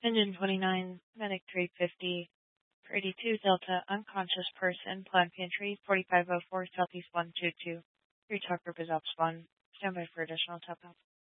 Engine 29, Medic 350, for 82 Delta, unconscious person, Plant Pantry, 4504 Southeast 122. Your talk group is Ops 1. Stand by for additional top-up.